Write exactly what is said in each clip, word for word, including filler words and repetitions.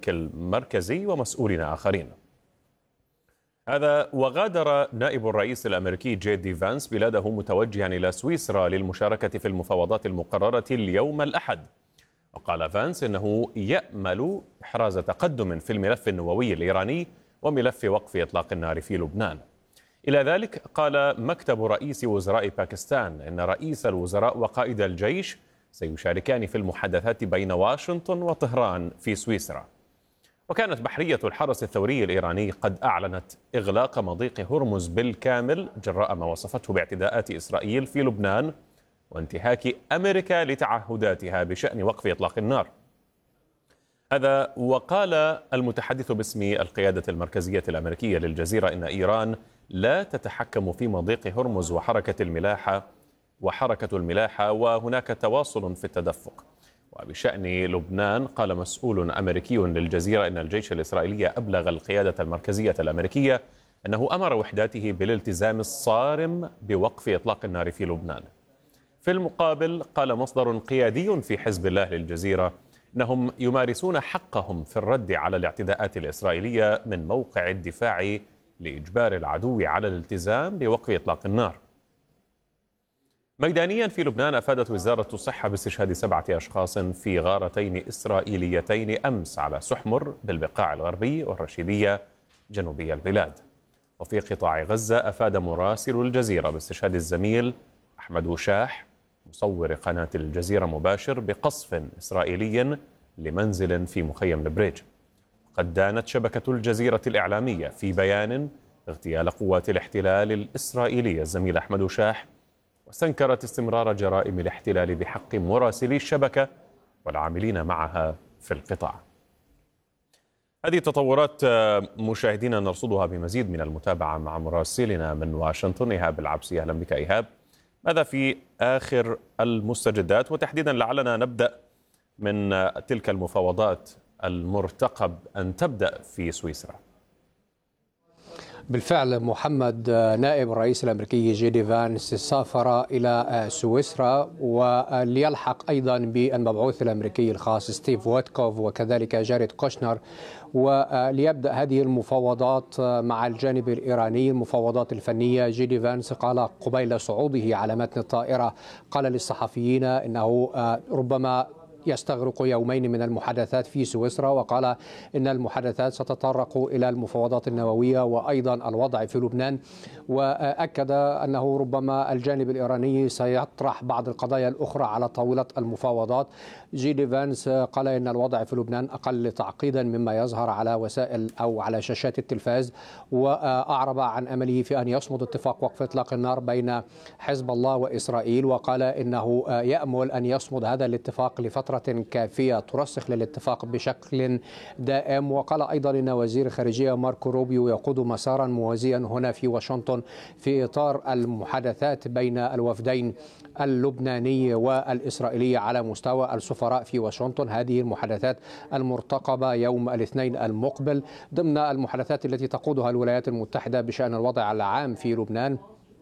البنك المركزي ومسؤولين آخرين. هذا وغادر نائب الرئيس الأمريكي جي دي فانس بلاده متوجها إلى سويسرا للمشاركة في المفاوضات المقررة اليوم الأحد. وقال فانس إنه يأمل إحراز تقدم في الملف النووي الإيراني وملف وقف إطلاق النار في لبنان. إلى ذلك قال مكتب رئيس وزراء باكستان إن رئيس الوزراء وقائد الجيش سيشاركان في المحادثات بين واشنطن وطهران في سويسرا. وكانت بحرية الحرس الثوري الإيراني قد أعلنت إغلاق مضيق هرمز بالكامل جراء ما وصفته باعتداءات إسرائيل في لبنان وانتهاك أمريكا لتعهداتها بشأن وقف إطلاق النار. هذا وقال المتحدث باسم القيادة المركزية الأمريكية للجزيرة إن إيران لا تتحكم في مضيق هرمز وحركة الملاحة وحركة الملاحة وهناك تواصل في التدفق. وبشأن لبنان قال مسؤول أمريكي للجزيرة إن الجيش الإسرائيلي أبلغ القيادة المركزية الأمريكية أنه أمر وحداته بالالتزام الصارم بوقف إطلاق النار في لبنان. في المقابل قال مصدر قيادي في حزب الله للجزيرة أنهم يمارسون حقهم في الرد على الاعتداءات الإسرائيلية من موقع الدفاع لإجبار العدو على الالتزام بوقف إطلاق النار. ميدانيا في لبنان أفادت وزارة الصحة باستشهاد سبعة أشخاص في غارتين إسرائيليتين أمس على سحمر بالبقاع الغربي والرشيدية جنوبي البلاد. وفي قطاع غزة أفاد مراسل الجزيرة باستشهاد الزميل أحمد وشاح مصور قناة الجزيرة مباشر بقصف إسرائيلي لمنزل في مخيم البريج. قد دانت شبكة الجزيرة الإعلامية في بيان اغتيال قوات الاحتلال الإسرائيلية الزميل أحمد وشاح، واستنكرت استمرار جرائم الاحتلال بحق مراسلي الشبكة والعاملين معها في القطاع. هذه التطورات مشاهدينا نرصدها بمزيد من المتابعة مع مراسلنا من واشنطن إيهاب العبسي. أهلا بك إيهاب. ماذا في آخر المستجدات، وتحديدا لعلنا نبدأ من تلك المفاوضات المرتقب أن تبدأ في سويسرا؟ بالفعل محمد، نائب الرئيس الأمريكي جي دي فانس سافر إلى سويسرا وليلحق أيضا بالمبعوث الأمريكي الخاص ستيف ويتكوف وكذلك جاريد كوشنر، وليبدأ هذه المفاوضات مع الجانب الإيراني، المفاوضات الفنية. جي دي فانس قال قبيل صعوده على متن الطائرة، قال للصحفيين إنه ربما يستغرق يومين من المحادثات في سويسرا، وقال إن المحادثات ستتطرق إلى المفاوضات النووية وأيضا الوضع في لبنان، وأكد أنه ربما الجانب الإيراني سيطرح بعض القضايا الأخرى على طاولة المفاوضات. جي دي فانس قال إن الوضع في لبنان أقل تعقيدا مما يظهر على وسائل أو على شاشات التلفاز، وأعرب عن أمله في أن يصمد اتفاق وقف إطلاق النار بين حزب الله وإسرائيل، وقال إنه يأمل أن يصمد هذا الاتفاق لفترة كافية ترسخ للاتفاق بشكل دائم. وقال أيضا إن وزير الخارجية ماركو روبيو يقود مسارا موازيا هنا في واشنطن في إطار المحادثات بين الوفدين اللبناني والإسرائيلي على مستوى السفراء في واشنطن. هذه المحادثات المرتقبة يوم الاثنين المقبل ضمن المحادثات التي تقودها الولايات المتحدة بشأن الوضع العام في لبنان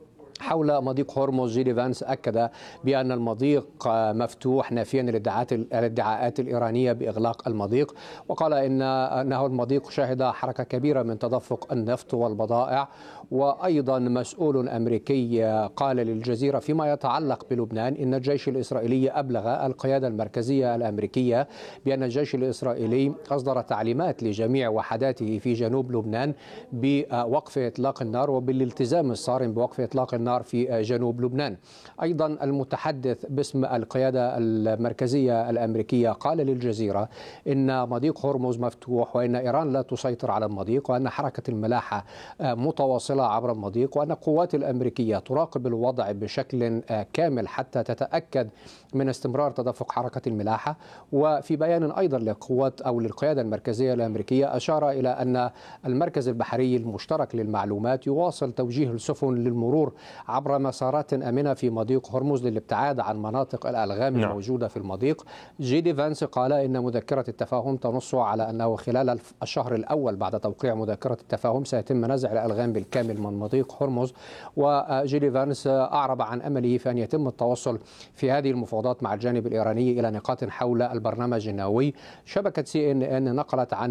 حول مضيق هرمز. جي دي فانس أكد بأن المضيق مفتوح نافيا الادعاءات الإيرانية بإغلاق المضيق، وقال إن أنه المضيق شهد حركة كبيرة من تدفق النفط والبضائع. وأيضا مسؤول أمريكي قال للجزيرة فيما يتعلق بلبنان إن الجيش الإسرائيلي أبلغ القيادة المركزية الأمريكية بأن الجيش الإسرائيلي أصدر تعليمات لجميع وحداته في جنوب لبنان بوقف إطلاق النار وبالالتزام الصارم بوقف إطلاق النار في جنوب لبنان. أيضا المتحدث باسم القيادة المركزية الأمريكية قال للجزيرة إن مضيق هرمز مفتوح، وإن إيران لا تسيطر على المضيق، وأن حركة الملاحة متواصلة عبر المضيق، وأن القوات الأمريكية تراقب الوضع بشكل كامل حتى تتأكد من استمرار تدفق حركة الملاحة. وفي بيان أيضا للقوات أو للقيادة المركزية الأمريكية أشار إلى أن المركز البحري المشترك للمعلومات يواصل توجيه السفن للمرور عبر مسارات آمنة في مضيق هرمز للابتعاد عن مناطق الألغام نعم. الموجودة في المضيق. جي دي فانس قال إن مذكرة التفاهم تنص على أنه خلال الشهر الأول بعد توقيع مذكرة التفاهم سيتم نزع الألغام بالكامل من مضيق هرمز. وجي دي فانس أعرب عن أمله في أن يتم التوصل في هذه المفاوضات مع الجانب الإيراني إلى نقاط حول البرنامج النووي. شبكة سي إن إن نقلت عن